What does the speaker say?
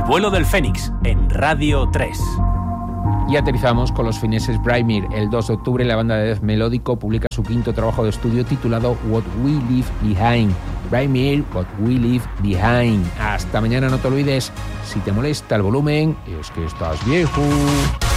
vuelo del Fénix, en Radio 3. Y aterrizamos con los fineses Brimir. El 2 de octubre la banda de death melódico publica su quinto trabajo de estudio titulado What We Leave Behind. Brimir, What We Leave Behind. Hasta mañana, no te olvides, si te molesta el volumen, es que estás viejo.